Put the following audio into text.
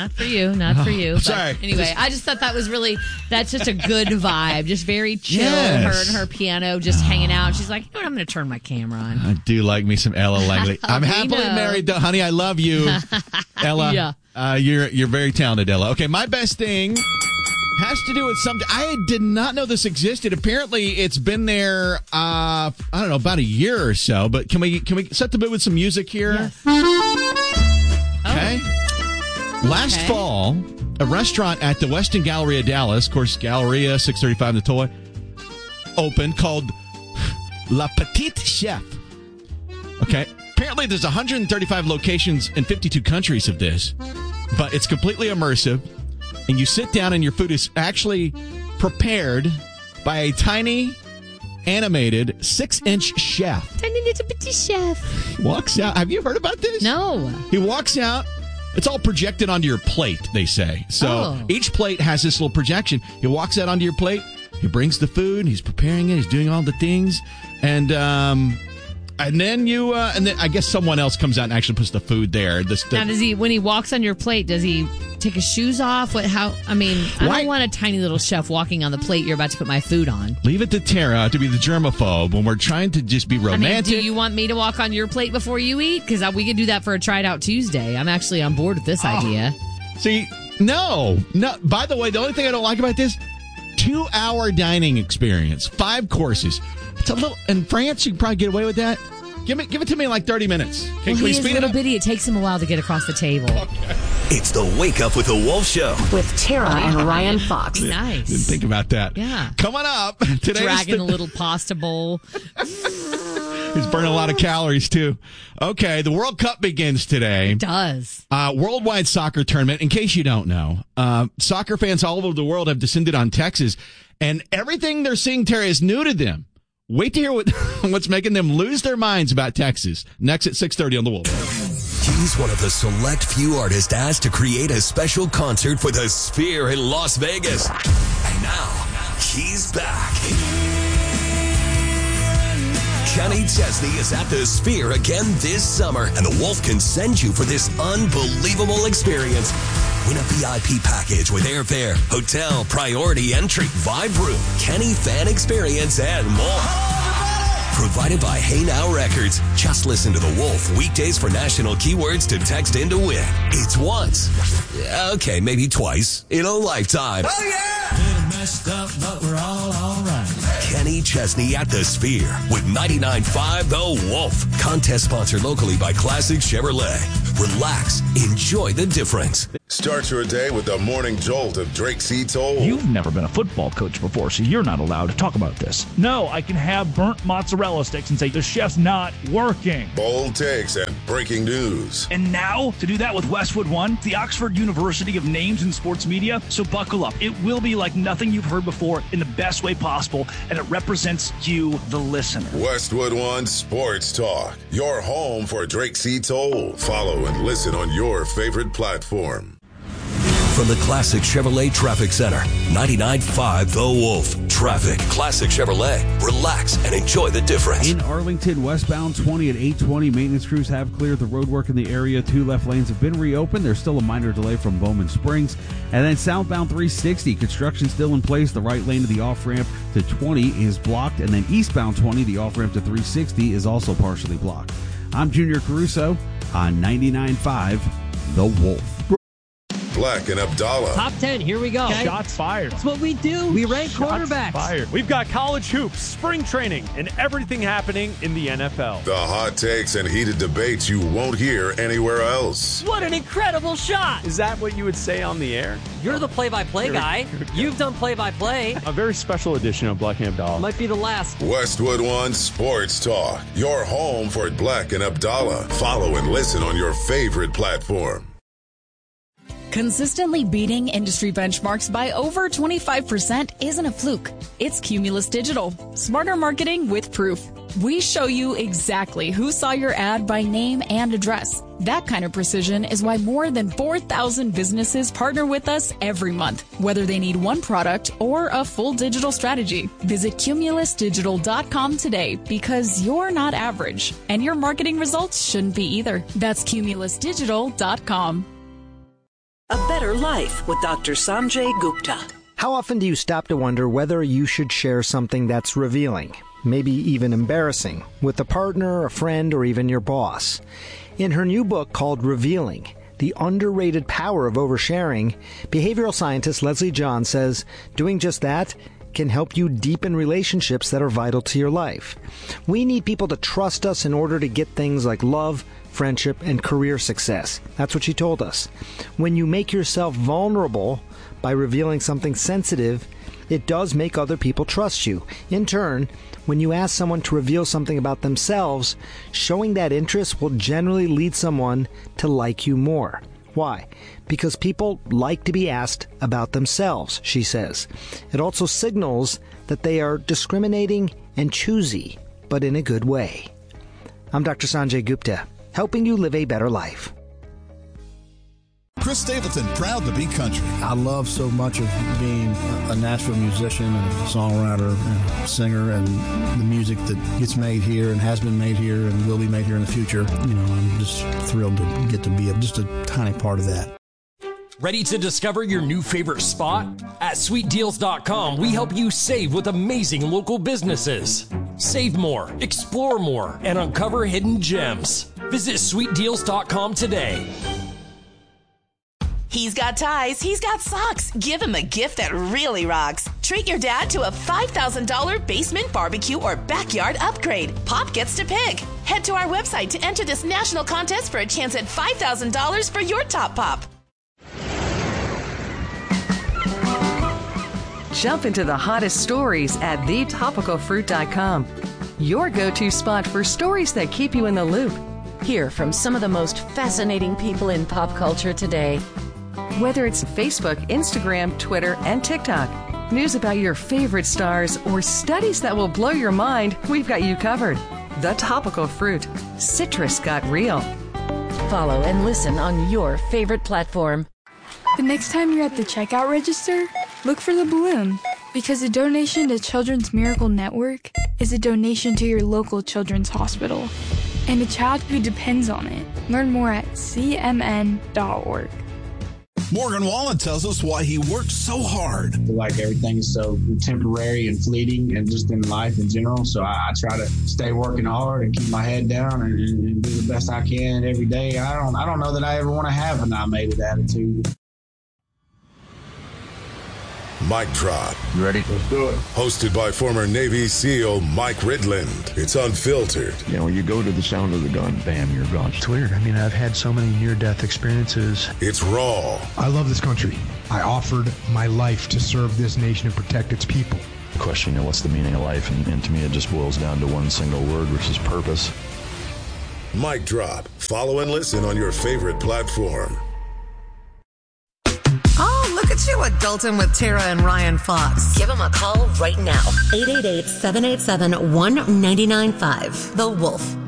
not for you. Not for you. But sorry. Anyway, I just thought that's just a good vibe. Just very chill. Yes. Her and her piano just hanging out. She's like, you know what? I'm going to turn my camera on. I do like me some Ella Langley. I'm happily married, though. Honey, I love you. Ella, Yeah. You're very talented, Ella. Okay, my best thing has to do with something. I did not know this existed. Apparently, it's been there, I don't know, about a year or so. But can we set the mood with some music here? Yes. Okay. Last fall, a restaurant at the Westin Galleria Dallas, of course, Galleria, 635 The Toy, opened called La Petite Chef. Okay. Apparently, there's 135 locations in 52 countries of this, but it's completely immersive. And you sit down and your food is actually prepared by a tiny, animated 6-inch chef. Tiny little petit chef. Walks out. Have you heard about this? No. He walks out. It's all projected onto your plate, they say. So each plate has this little projection. He walks out onto your plate. He brings the food. He's preparing it. He's doing all the things. And then I guess someone else comes out and actually puts the food there. Now, when he walks on your plate, does he take his shoes off? I don't want a tiny little chef walking on the plate you're about to put my food on. Leave it to Tara to be the germaphobe when we're trying to just be romantic. Do you want me to walk on your plate before you eat? Because we could do that for a Try It Out Tuesday. I'm actually on board with this idea. See, no. By the way, the only thing I don't like about this, 2-hour dining experience, 5 courses. It's a little. In France, you can probably get away with that. Give it to me in like 30 minutes. Well, he is little bitty. It takes him a while to get across the table. Okay. It's the Wake Up with the Wolf Show with Tara and Ryan Fox. Nice. Didn't think about that. Yeah. Coming up today. Dragging a little pasta bowl. He's burning a lot of calories too. Okay, the World Cup begins today. It does. Worldwide soccer tournament. In case you don't know, soccer fans all over the world have descended on Texas, and everything they're seeing, Terry, is new to them. Wait to hear what's making them lose their minds about Texas. Next at 6:30 on The Wolf. He's one of the select few artists asked to create a special concert for the Sphere in Las Vegas. And now, he's back. Kenny Chesney is at the Sphere again this summer, and the Wolf can send you for this unbelievable experience. Win a VIP package with airfare, hotel, priority entry, vibe room, Kenny fan experience, and more. Provided by Hey Now Records. Just listen to The Wolf weekdays for national keywords to text in to win. It's once. Okay, maybe twice in a lifetime. Oh, yeah! Little messed up, but we're all right. Kenny Chesney at the Sphere with 99.5 The Wolf. Contest sponsored locally by Classic Chevrolet. Relax. Enjoy the difference. Start your day with the morning jolt of Drake C. Toll. You've never been a football coach before, so you're not allowed to talk about this. No, I can have burnt mozzarella sticks and say the chef's not working. Bold takes and breaking news. And now, to do that with Westwood One, the Oxford University of Names in Sports Media. So buckle up. It will be like nothing you've heard before in the best way possible, and it represents you, the listener. Westwood One Sports Talk. Your home for Drake C. Toll. Follow and listen on your favorite platform. From the Classic Chevrolet Traffic Center, 99.5 The Wolf. Traffic. Classic Chevrolet. Relax and enjoy the difference. In Arlington, westbound 20 at 820, maintenance crews have cleared the roadwork in the area. 2 left lanes have been reopened. There's still a minor delay from Bowman Springs. And then southbound 360, construction still in place. The right lane of the off-ramp to 20 is blocked. And then eastbound 20, the off-ramp to 360 is also partially blocked. I'm Junior Caruso on 99.5 The Wolf. Black and Abdallah. Top 10, here we go. Okay. Shots fired. That's what we do. We rank quarterbacks. Fired. We've got college hoops, spring training, and everything happening in the NFL. The hot takes and heated debates you won't hear anywhere else. What an incredible shot. Is that what you would say on the air? You're the play-by-play guy. You've done play-by-play. A very special edition of Black and Abdallah. Might be the last. Westwood One Sports Talk. Your home for Black and Abdallah. Follow and listen on your favorite platform. Consistently beating industry benchmarks by over 25% isn't a fluke. It's Cumulus Digital. Smarter marketing with proof. We show you exactly who saw your ad by name and address. That kind of precision is why more than 4,000 businesses partner with us every month, whether they need one product or a full digital strategy. Visit cumulusdigital.com today because you're not average, and your marketing results shouldn't be either. That's cumulusdigital.com. A Better Life with Dr. Sanjay Gupta. How often do you stop to wonder whether you should share something that's revealing, maybe even embarrassing, with a partner, a friend, or even your boss? In her new book called Revealing, The Underrated Power of Oversharing, behavioral scientist Leslie John says doing just that can help you deepen relationships that are vital to your life. We need people to trust us in order to get things like love, friendship, and career success. That's what she told us. When you make yourself vulnerable by revealing something sensitive, it does make other people trust you. In turn, when you ask someone to reveal something about themselves, showing that interest will generally lead someone to like you more. Why? Because people like to be asked about themselves, she says. It also signals that they are discriminating and choosy, but in a good way. I'm Dr. Sanjay Gupta, helping you live a better life. Chris Stapleton, proud to be country. I love so much of being a Nashville musician and a songwriter and singer, and the music that gets made here and has been made here and will be made here in the future. You know, I'm just thrilled to get to be just a tiny part of that. Ready to discover your new favorite spot? At sweetdeals.com, we help you save with amazing local businesses. Save more, explore more, and uncover hidden gems. Visit sweetdeals.com today. He's got ties, he's got socks. Give him a gift that really rocks. Treat your dad to a $5,000 basement barbecue or backyard upgrade. Pop gets to pick. Head to our website to enter this national contest for a chance at $5,000 for your top pop. Jump into the hottest stories at thetopicalfruit.com. Your go-to spot for stories that keep you in the loop. Hear from some of the most fascinating people in pop culture today. Whether it's Facebook, Instagram, Twitter, and TikTok, news about your favorite stars, or studies that will blow your mind, we've got you covered. The Topical Fruit. Citrus got real. Follow and listen on your favorite platform. The next time you're at the checkout register, look for the balloon, because a donation to Children's Miracle Network is a donation to your local children's hospital and a child who depends on it. Learn more at cmn.org. Morgan Wallen tells us why he works so hard. I feel like everything is so temporary and fleeting and just in life in general. So I try to stay working hard and keep my head down and do the best I can every day. I don't know that I ever want to have an I made it attitude. Mic Drop. You ready? Let's do it. Hosted by former Navy SEAL Mike Ridland. It's unfiltered. You know, when you go to the sound of the gun, bam, you're gone. It's weird. I mean, I've had so many near-death experiences. It's raw. I love this country. I offered my life to serve this nation and protect its people. The question, what's the meaning of life? And to me, it just boils down to one single word, which is purpose. Mic Drop. Follow and listen on your favorite platform. Look at you, adulting with Tara and Ryan Fox. Give them a call right now. 888-787-1995. The Wolf.